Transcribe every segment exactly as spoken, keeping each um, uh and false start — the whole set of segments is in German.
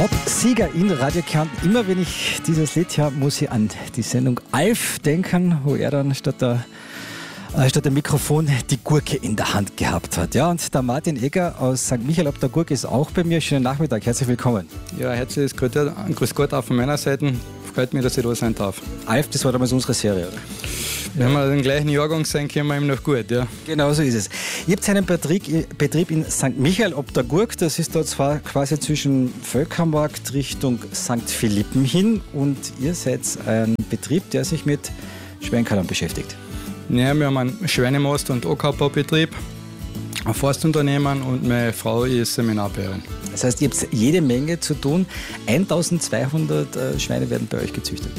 Sieger in Radio Kärnten. Immer wenn ich dieses Lied höre, muss ich an die Sendung Alf denken, wo er dann statt der, äh, statt dem Mikrofon die Gurke in der Hand gehabt hat. Ja, und der Martin Egger aus Sankt Michael ob der Gurke ist auch bei mir. Schönen Nachmittag, herzlich willkommen. Ja, herzliches Grüß Gott auch von meiner Seite. Freut mich, dass ich da sein darf. Alf, das war damals unsere Serie, oder? Wenn wir den gleichen Jahrgang sein, können wir ihm noch gut, ja. Genau so ist es. Ihr habt einen Betrieb, Betrieb in Sankt Michael ob der Gurk. Das ist da zwar quasi zwischen Völkermarkt Richtung Sankt Philippen hin. Und ihr seid ein Betrieb, der sich mit Schweinkallern beschäftigt. Ja, wir haben einen Schweinemast- und Ackerbaubetrieb, ein Forstunternehmen und meine Frau ist Seminarbäuerin. Das heißt, ihr habt jede Menge zu tun. eintausendzweihundert äh, Schweine werden bei euch gezüchtet.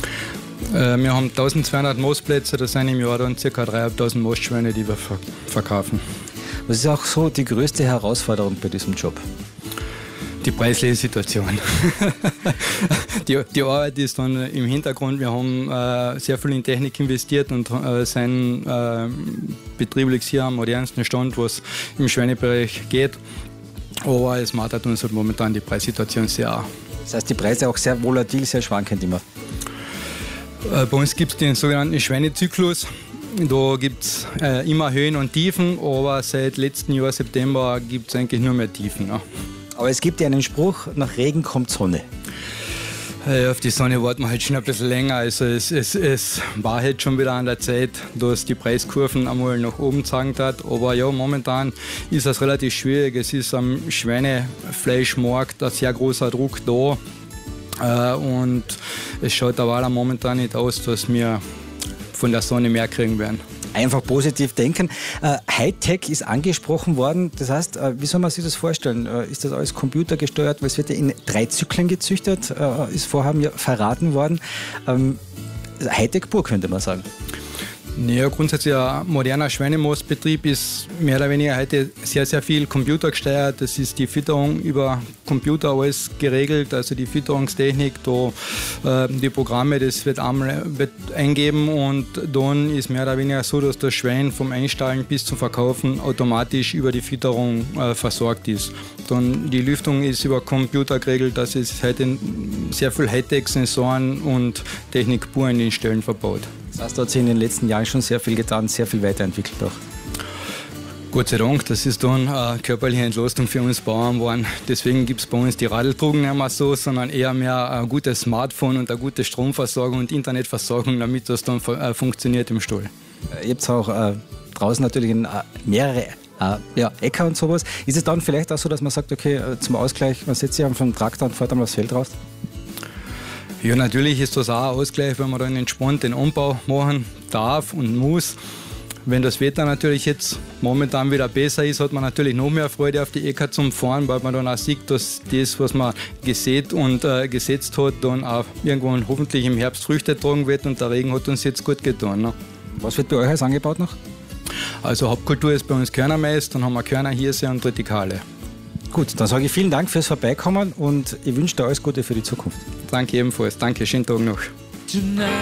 Wir haben eintausendzweihundert Mastplätze, das sind im Jahr dann ca. dreitausendfünfhundert Mastschweine, die wir verkaufen. Was ist auch so die größte Herausforderung bei diesem Job? Die preisliche Situation. die, die Arbeit ist dann im Hintergrund. Wir haben äh, sehr viel in Technik investiert und äh, sind äh, betrieblich hier am modernsten Stand, was im Schweinebereich geht. Aber es macht uns halt momentan die Preissituation sehr an. Das heißt, die Preise auch sehr volatil, sehr schwankend immer. Bei uns gibt es den sogenannten Schweinezyklus. Da gibt es äh, immer Höhen und Tiefen, aber seit letztem Jahr September gibt es eigentlich nur mehr Tiefen. Ja. Aber es gibt ja einen Spruch, nach Regen kommt Sonne. Äh, auf die Sonne warten wir halt schon ein bisschen länger. Also es, es, es war halt schon wieder an der Zeit, dass die Preiskurven einmal nach oben zeigen hat. Aber ja, momentan ist das relativ schwierig. Es ist am Schweinefleischmarkt ein sehr großer Druck da. Und es schaut aber momentan nicht aus, dass wir von der Sonne mehr kriegen werden. Einfach positiv denken. Äh, Hightech ist angesprochen worden. Das heißt, äh, wie soll man sich das vorstellen? Äh, ist das alles computergesteuert? Weil es wird ja in drei Zyklen gezüchtet, äh, ist vorher mir verraten worden. Ähm, Hightech pur, könnte man sagen. Ja, grundsätzlich ein moderner Schweinemastbetrieb ist mehr oder weniger heute sehr, sehr viel computergesteuert. Das ist die Fütterung über Computer alles geregelt, also die Fütterungstechnik, da, äh, die Programme, das wird einmal wird eingeben und dann ist mehr oder weniger so, dass das Schwein vom Einstallen bis zum Verkaufen automatisch über die Fütterung äh, versorgt ist. Dann die Lüftung ist über Computer geregelt, das ist heute sehr viel Hightech-Sensoren und Technik pur in den Stellen verbaut. Das heißt, da hat sich in den letzten Jahren schon sehr viel getan, sehr viel weiterentwickelt auch. Gott sei Dank, das ist dann eine körperliche Entlastung für uns Bauern geworden. Deswegen gibt es bei uns die Radltrugen nicht mehr so, sondern eher mehr ein gutes Smartphone und eine gute Stromversorgung und Internetversorgung, damit das dann äh, funktioniert im Stall. Ihr habt auch äh, draußen natürlich in, äh, mehrere äh, ja, Äcker und sowas. Ist es dann vielleicht auch so, dass man sagt, okay, äh, zum Ausgleich, man setzt sich auf den Traktor und fährt dann aufs Feld raus? Ja, natürlich ist das auch ein Ausgleich, wenn man dann entspannt den Anbau machen darf und muss. Wenn das Wetter natürlich jetzt momentan wieder besser ist, hat man natürlich noch mehr Freude auf die Äcker zum Fahren, weil man dann auch sieht, dass das, was man gesät und äh, gesetzt hat, dann auch irgendwann hoffentlich im Herbst Früchte tragen wird und der Regen hat uns jetzt gut getan. Ne? Was wird bei euch als angebaut noch? Also Hauptkultur ist bei uns Körnermais, dann haben wir Körner, Hirse und Tritikale. Gut, dann sage ich vielen Dank fürs Vorbeikommen und ich wünsche dir alles Gute für die Zukunft. Danke ebenfalls. Danke, schönen Tag noch.